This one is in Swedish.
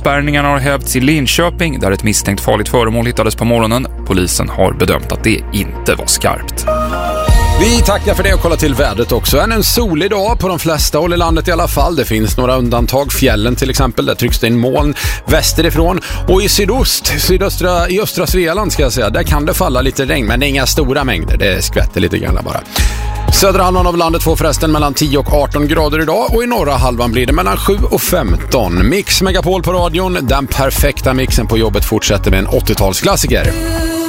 Avspärrningarna har hävts i Linköping där ett misstänkt farligt föremål hittades på morgonen. Polisen har bedömt att det inte var skarpt. Vi tackar för det och kollar till vädret också. En solig dag på de flesta håll i landet i alla fall. Det finns några undantag. Fjällen till exempel, där trycks det in moln västerifrån. Och i i östra Svealand ska jag säga, där kan det falla lite regn. Men det är inga stora mängder, det skvätter lite grann bara. Södra halvan av landet får förresten mellan 10 och 18 grader idag och i norra halvan blir det mellan 7 och 15. Mix Megapol på radion, den perfekta mixen på jobbet fortsätter med en 80-talsklassiker.